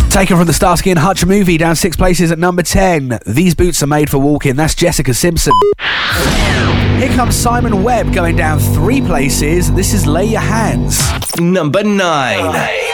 Taken from the Starsky and Hutch movie, down 6 places at number 10. These boots are made for walking. That's Jessica Simpson. Here comes Simon Webb going down 3 places. This is Lay Your Hands. Number 9.